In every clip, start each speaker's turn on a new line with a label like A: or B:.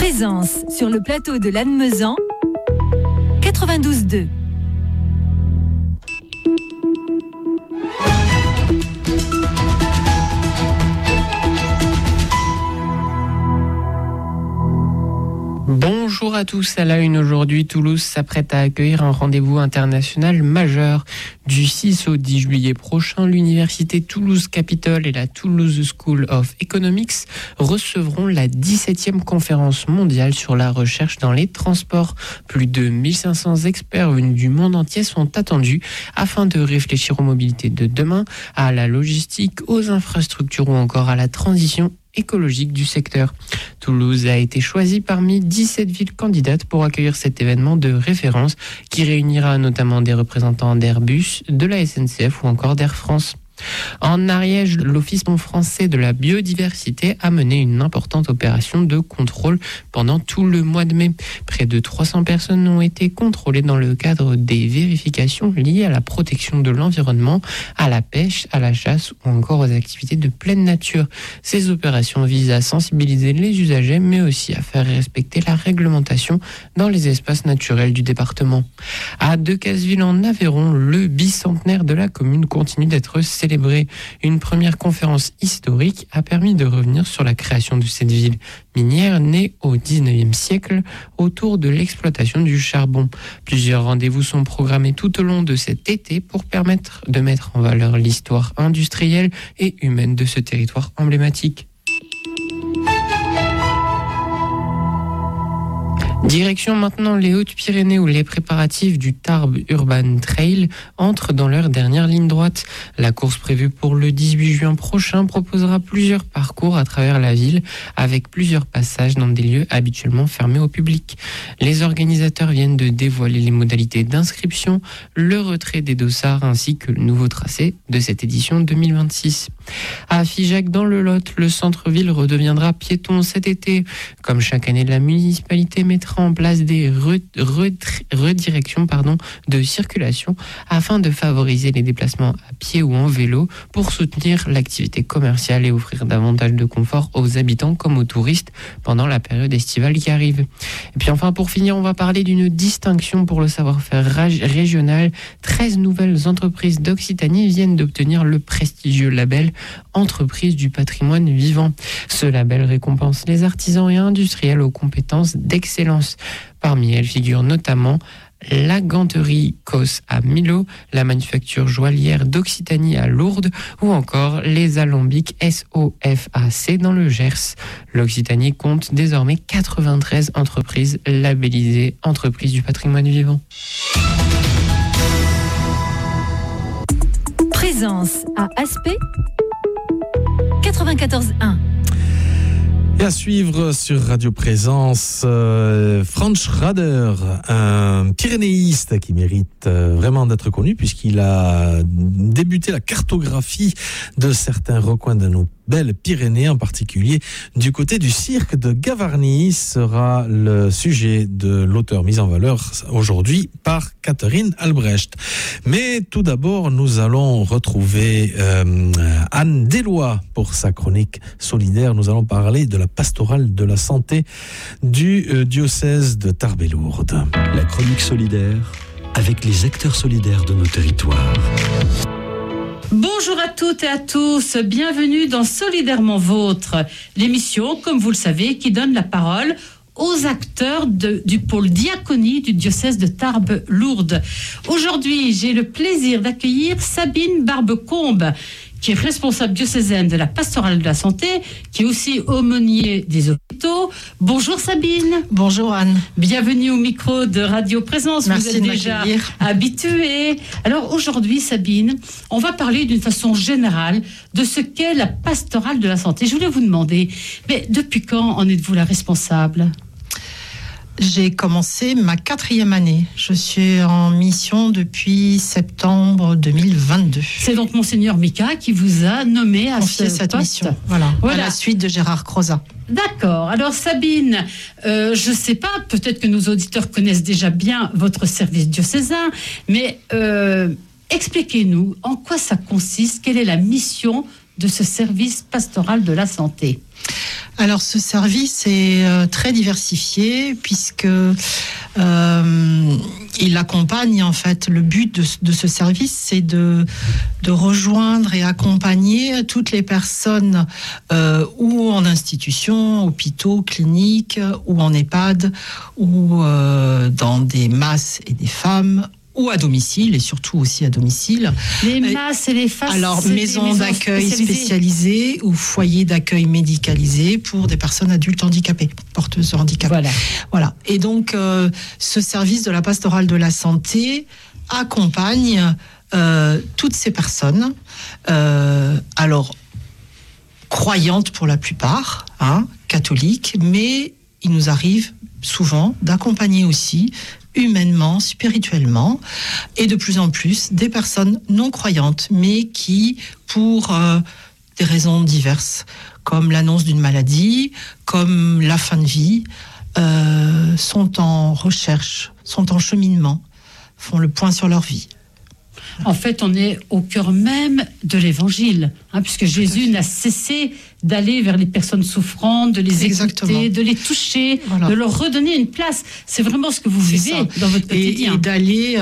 A: Présence sur le plateau de Lannemezan, 92.2.
B: Bonjour à tous, à la une aujourd'hui, Toulouse s'apprête à accueillir un rendez-vous international majeur. Du 6 au 10 juillet prochain, l'université Toulouse Capitol et la Toulouse School of Economics recevront la 17e conférence mondiale sur la recherche dans les transports. Plus de 1500 experts venus du monde entier sont attendus afin de réfléchir aux mobilités de demain, à la logistique, aux infrastructures ou encore à la transition écologique du secteur. Toulouse a été choisie parmi 17 villes candidates pour accueillir cet événement de référence qui réunira notamment des représentants d'Airbus, de la SNCF ou encore d'Air France. En Ariège, l'Office français de la biodiversité a mené une importante opération de contrôle pendant tout le mois de mai. Près de 300 personnes ont été contrôlées dans le cadre des vérifications liées à la protection de l'environnement, à la pêche, à la chasse ou encore aux activités de pleine nature. Ces opérations visent à sensibiliser les usagers mais aussi à faire respecter la réglementation dans les espaces naturels du département. À Decazeville en Aveyron, le bicentenaire de la commune continue d'être célébré. Une première conférence historique a permis de revenir sur la création de cette ville minière née au 19e siècle autour de l'exploitation du charbon. Plusieurs rendez-vous sont programmés tout au long de cet été pour permettre de mettre en valeur l'histoire industrielle et humaine de ce territoire emblématique. Direction maintenant les Hautes-Pyrénées où les préparatifs du Tarbes Urban Trail entrent dans leur dernière ligne droite. La course prévue pour le 18 juin prochain proposera plusieurs parcours à travers la ville avec plusieurs passages dans des lieux habituellement fermés au public. Les organisateurs viennent de dévoiler les modalités d'inscription, le retrait des dossards ainsi que le nouveau tracé de cette édition 2026. À Figeac dans le Lot, le centre-ville redeviendra piéton cet été. Comme chaque année, la municipalité mettra en place des redirections de circulation afin de favoriser les déplacements à pied ou en vélo pour soutenir l'activité commerciale et offrir davantage de confort aux habitants comme aux touristes pendant la période estivale qui arrive. Et puis enfin, pour finir, on va parler d'une distinction pour le savoir-faire régional. 13 nouvelles entreprises d'Occitanie viennent d'obtenir le prestigieux label Entreprise du patrimoine vivant. Ce label récompense les artisans et industriels aux compétences d'excellence. Parmi elles figurent notamment la ganterie Cos à Millau, la manufacture joaillière d'Occitanie à Lourdes ou encore les alambics SOFAC dans le Gers. L'Occitanie compte désormais 93 entreprises labellisées Entreprises du patrimoine vivant.
A: Présence à Aspet 94.1.
C: Et à suivre sur Radio Présence, Franz Schrader, un pyrénéiste qui mérite vraiment d'être connu puisqu'il a débuté la cartographie de certains recoins de nos belles Pyrénées, en particulier du côté du cirque de Gavarnie, sera le sujet de l'auteur mis en valeur aujourd'hui par Catherine Albrecht. Mais tout d'abord, nous allons retrouver Anne Deloy pour sa chronique solidaire. Nous allons parler de la pastorale de la santé du diocèse de Tarbes et Lourdes.
D: La chronique solidaire avec les acteurs solidaires de nos territoires.
E: Bonjour à toutes et à tous, bienvenue dans Solidairement Vôtre, l'émission, comme vous le savez, qui donne la parole aux acteurs du pôle diaconie du diocèse de Tarbes-Lourdes. Aujourd'hui, j'ai le plaisir d'accueillir Sabine Barbecombe, qui est responsable diocésaine de la pastorale de la santé, qui est aussi aumônier des hôpitaux. Bonjour Sabine.
F: Bonjour Anne.
E: Bienvenue au micro de Radio Présence.
F: Merci.
E: Vous êtes déjà habituée. Alors aujourd'hui Sabine, on va parler d'une façon générale de ce qu'est la pastorale de la santé. Je voulais vous demander, mais depuis quand en êtes-vous la responsable ?
F: J'ai commencé ma 4e année. Je suis en mission depuis septembre 2022.
E: C'est donc Monseigneur Mika qui vous a nommé à
F: cette
E: poste.
F: mission. Voilà. À la suite de Gérard Crozat.
E: D'accord. Alors Sabine, je ne sais pas, peut-être que nos auditeurs connaissent déjà bien votre service diocésain, mais expliquez-nous en quoi ça consiste, quelle est la mission de ce service pastoral de la santé?
F: Alors ce service est très diversifié puisque il accompagne en fait. Le but de ce service, c'est de rejoindre et accompagner toutes les personnes ou en institution, hôpitaux, cliniques, ou en EHPAD, ou dans des masses et des femmes, ou à domicile, et surtout aussi à domicile.
E: Les masses et les FAS.
F: Alors, maisons d'accueil spécialisées ou foyers d'accueil médicalisés pour des personnes adultes handicapées, porteuses de handicap. Voilà. Et donc, ce service de la pastorale de la santé accompagne toutes ces personnes, alors croyantes pour la plupart, catholiques, mais il nous arrive souvent d'accompagner aussi humainement, spirituellement, et de plus en plus des personnes non croyantes, mais qui, pour des raisons diverses, comme l'annonce d'une maladie, comme la fin de vie, sont en recherche, sont en cheminement, font le point sur leur vie.
E: En fait, on est au cœur même de l'évangile, puisque Jésus n'a cessé d'aller vers les personnes souffrantes, de les écouter, de les toucher, de leur redonner une place. C'est vraiment ce que vous vivez dans votre quotidien.
F: Et d'aller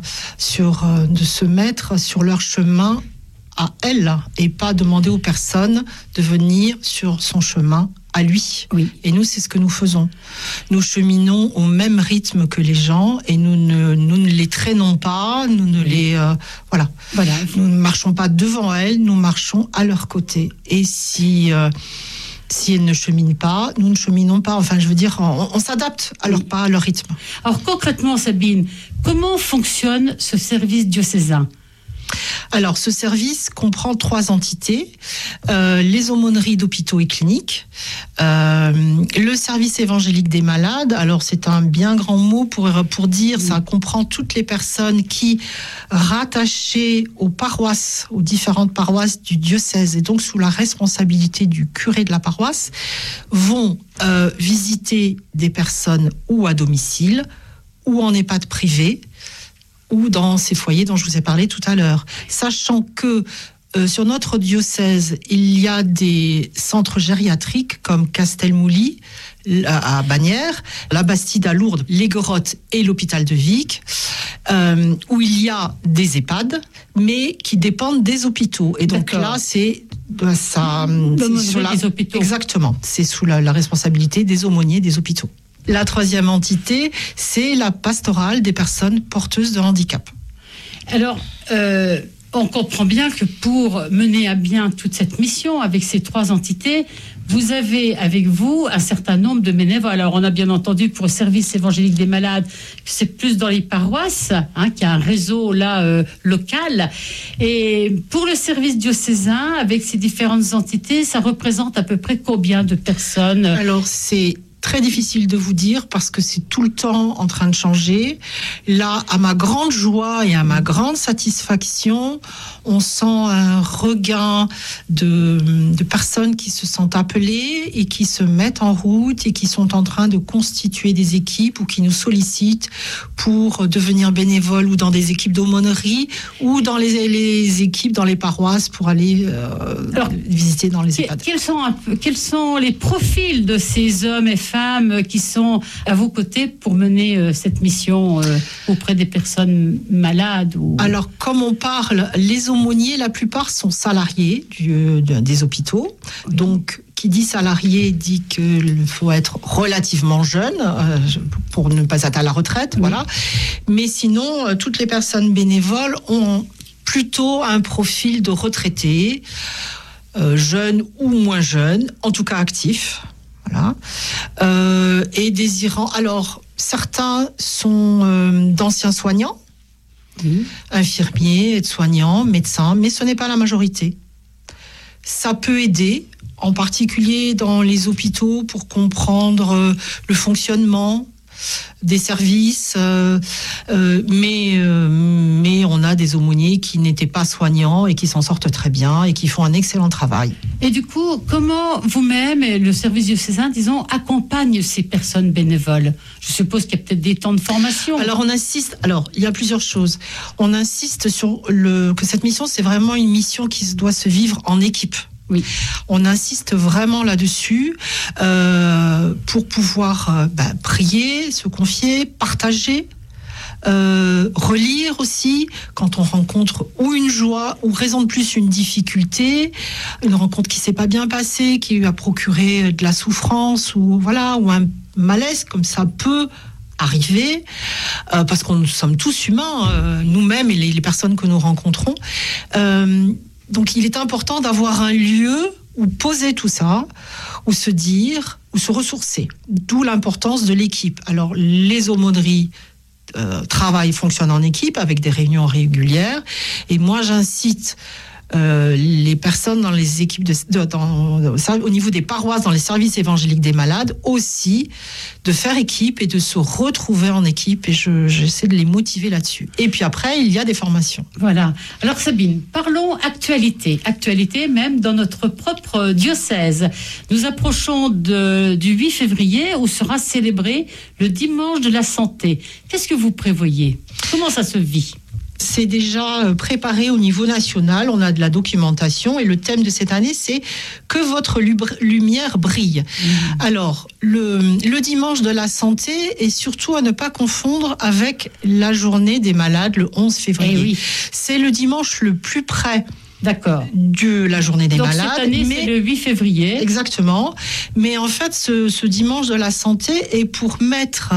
F: de se mettre sur leur chemin à elle, et pas demander aux personnes de venir sur son chemin à lui.
E: Oui.
F: Et nous, c'est ce que nous faisons. Nous cheminons au même rythme que les gens et nous ne les traînons pas, nous ne les... Voilà. Nous ne marchons pas devant elles, nous marchons à leur côté. Et si elles ne cheminent pas, nous ne cheminons pas. Enfin, je veux dire, on s'adapte à leur pas, à leur rythme.
E: Alors concrètement, Sabine, comment fonctionne ce service diocésain ?
F: Alors, ce service comprend 3 entités, les aumôneries d'hôpitaux et cliniques, le service évangélique des malades. Alors, c'est un bien grand mot pour dire, ça comprend toutes les personnes qui, rattachées aux paroisses, aux différentes paroisses du diocèse, et donc sous la responsabilité du curé de la paroisse, vont visiter des personnes ou à domicile, ou en EHPAD privé, ou dans ces foyers dont je vous ai parlé tout à l'heure. Sachant que sur notre diocèse, il y a des centres gériatriques comme Castelmouli à Bagnères, la Bastide à Lourdes, les Gorottes et l'hôpital de Vic, où il y a des EHPAD, mais qui dépendent des hôpitaux. Et donc là, c'est
E: des hôpitaux.
F: Exactement, c'est sous la responsabilité des aumôniers des hôpitaux. La 3e entité, c'est la pastorale des personnes porteuses de handicap.
E: Alors, on comprend bien que pour mener à bien toute cette mission avec ces 3 entités, vous avez avec vous un certain nombre de bénévoles. Alors, on a bien entendu pour le service évangélique des malades, c'est plus dans les paroisses, qu'il y a un réseau là local. Et pour le service diocésain, avec ces différentes entités, ça représente à peu près combien de personnes ?
F: Alors, c'est très difficile de vous dire parce que c'est tout le temps en train de changer. Là, à ma grande joie et à ma grande satisfaction, on sent un regain de personnes qui se sentent appelées et qui se mettent en route et qui sont en train de constituer des équipes ou qui nous sollicitent pour devenir bénévoles ou dans des équipes d'aumônerie ou dans les équipes dans les paroisses pour aller visiter dans les EHPAD.
E: Quels sont les profils de ces hommes et femmes qui sont à vos côtés pour mener cette mission auprès des personnes malades
F: Alors, comme on parle, les aumôniers, la plupart sont salariés des hôpitaux. Oui. Donc, qui dit salarié dit qu'il faut être relativement jeune pour ne pas être à la retraite. Oui. Voilà. Mais sinon, toutes les personnes bénévoles ont plutôt un profil de retraités, jeunes ou moins jeunes, en tout cas actifs. Voilà. Et désirant. Alors, certains sont d'anciens soignants, infirmiers, aides-soignants, médecins, mais ce n'est pas la majorité. Ça peut aider, en particulier dans les hôpitaux, pour comprendre le fonctionnement, des services, mais on a des aumôniers qui n'étaient pas soignants et qui s'en sortent très bien et qui font un excellent travail.
E: Et du coup, comment vous-même et le service diocésain, disons, accompagne ces personnes bénévoles? Je suppose qu'il y a peut-être des temps de formation.
F: Alors, il y a plusieurs choses. On insiste sur que cette mission, c'est vraiment une mission qui doit se vivre en équipe.
E: Oui.
F: On insiste vraiment là-dessus pour pouvoir prier, se confier, partager, relire aussi quand on rencontre ou une joie ou raison de plus une difficulté, une rencontre qui s'est pas bien passée, qui lui a procuré de la souffrance ou un malaise, comme ça peut arriver, parce que nous sommes tous humains, nous-mêmes et les personnes que nous rencontrons. Donc il est important d'avoir un lieu où poser tout ça, où se dire, où se ressourcer. D'où l'importance de l'équipe. Alors les aumôneries fonctionnent en équipe avec des réunions régulières. Et moi j'incite les personnes dans les équipes au niveau des paroisses, dans les services évangéliques des malades, aussi de faire équipe et de se retrouver en équipe. Et j'essaie de les motiver là-dessus. Et puis après, il y a des formations.
E: Voilà. Alors Sabine, parlons actualité. Actualité même dans notre propre diocèse. Nous approchons du 8 février où sera célébré le dimanche de la santé. Qu'est-ce que vous prévoyez? Comment ça se vit?
F: C'est déjà préparé au niveau national, on a de la documentation et le thème de cette année c'est « Que votre lumière brille ». Alors, le dimanche de la santé est surtout à ne pas confondre avec la journée des malades le 11 février.
E: Oui.
F: C'est le dimanche le plus près.
E: D'accord.
F: De la journée des malades.
E: Donc cette année, c'est le 8 février.
F: Exactement. Mais en fait, ce dimanche de la santé est pour mettre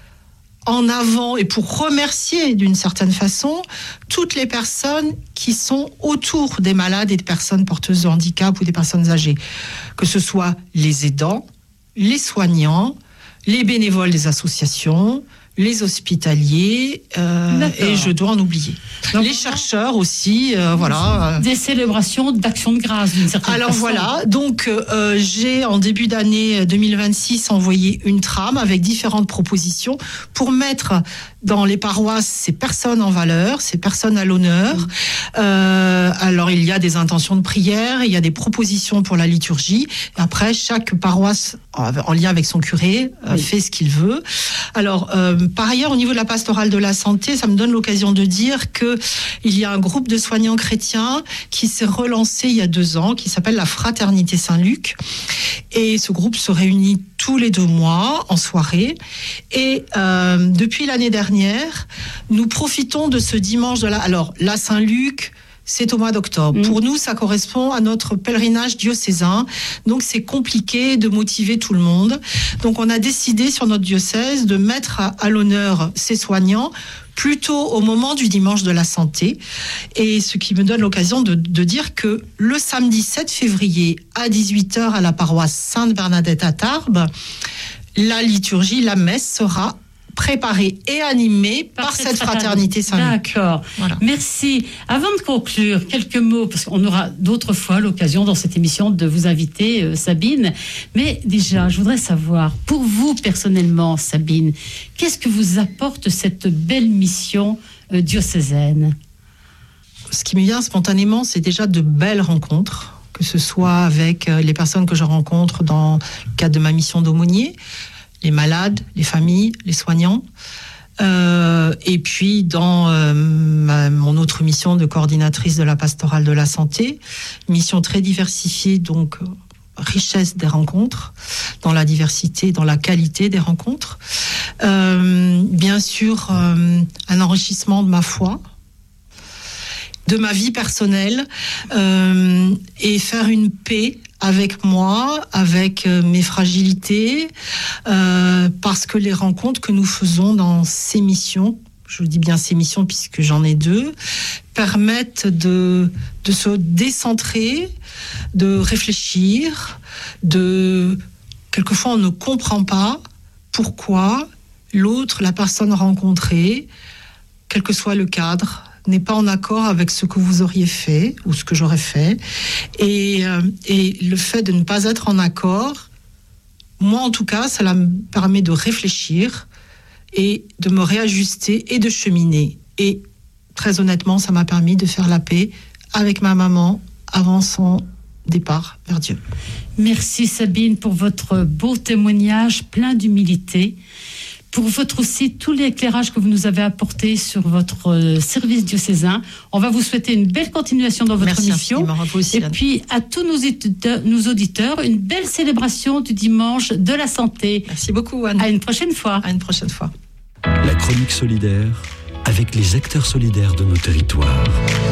F: en avant et pour remercier d'une certaine façon toutes les personnes qui sont autour des malades et des personnes porteuses de handicap ou des personnes âgées, que ce soit les aidants, les soignants, les bénévoles des associations, les hospitaliers, et je dois en oublier. Donc, les chercheurs aussi, voilà.
E: Des célébrations d'action de grâce d'une certaine façon.
F: Alors voilà, donc j'ai en début d'année 2026 envoyé une trame avec différentes propositions pour mettre dans les paroisses ces personnes en valeur, ces personnes à l'honneur. Alors il y a des intentions de prière, il y a des propositions pour la liturgie. Après, chaque paroisse, en lien avec son curé, fait ce qu'il veut. Alors, par ailleurs, au niveau de la pastorale de la santé, ça me donne l'occasion de dire que il y a un groupe de soignants chrétiens qui s'est relancé il y a 2 ans, qui s'appelle la Fraternité Saint-Luc. Et ce groupe se réunit tous les 2 mois en soirée. Et depuis l'année dernière, nous profitons de ce dimanche de la Saint-Luc. C'est au mois d'octobre. Pour nous, ça correspond à notre pèlerinage diocésain. Donc, c'est compliqué de motiver tout le monde. Donc, on a décidé sur notre diocèse de mettre à l'honneur ces soignants plutôt au moment du dimanche de la santé. Et ce qui me donne l'occasion de dire que le samedi 7 février à 18h à la paroisse Sainte-Bernadette à Tarbes, la liturgie, la messe sera préparée et animée par cette fraternité Saint-Luc.
E: D'accord.
F: Voilà.
E: Merci. Avant de conclure, quelques mots, parce qu'on aura d'autres fois l'occasion dans cette émission de vous inviter, Sabine. Mais déjà, je voudrais savoir, pour vous personnellement, Sabine, qu'est-ce que vous apporte cette belle mission diocésaine?
F: Ce qui me vient spontanément, c'est déjà de belles rencontres, que ce soit avec les personnes que je rencontre dans le cadre de ma mission d'aumônier, les malades, les familles, les soignants. Et puis dans mon autre mission de coordinatrice de la pastorale de la santé, mission très diversifiée, donc richesse des rencontres, dans la diversité, dans la qualité des rencontres. Bien sûr, un enrichissement de ma foi, de ma vie personnelle, et faire une paix avec moi, avec mes fragilités, parce que les rencontres que nous faisons dans ces missions, je dis bien ces missions puisque j'en ai 2, permettent de se décentrer, de réfléchir, quelquefois on ne comprend pas pourquoi l'autre, la personne rencontrée, quel que soit le cadre, n'est pas en accord avec ce que vous auriez fait ou ce que j'aurais fait. Et le fait de ne pas être en accord, moi en tout cas, ça me permet de réfléchir, et de me réajuster et de cheminer. Et très honnêtement, ça m'a permis de faire la paix avec ma maman avant son départ vers Dieu.
E: Merci Sabine pour votre beau témoignage plein d'humilité, pour votre aussi tout l'éclairage que vous nous avez apporté sur votre service diocésain. On va vous souhaiter une belle continuation dans votre mission.
F: Aussi,
E: et puis à tous nos auditeurs, une belle célébration du dimanche de la santé.
F: Merci beaucoup Anne.
E: À une prochaine fois.
F: À une prochaine fois.
D: La chronique solidaire avec les acteurs solidaires de nos territoires.